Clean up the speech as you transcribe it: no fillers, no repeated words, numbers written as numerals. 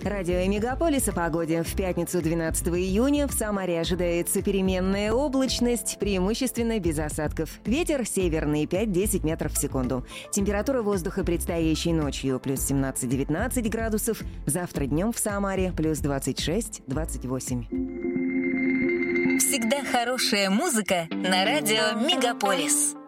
Радио Мегаполис о погоде. В пятницу 12 июня в Самаре ожидается переменная облачность, преимущественно без осадков. Ветер северный 5-10 метров в секунду. Температура воздуха предстоящей ночью плюс 17-19 градусов. Завтра днем в Самаре плюс 26-28. Всегда хорошая музыка на радио Мегаполис.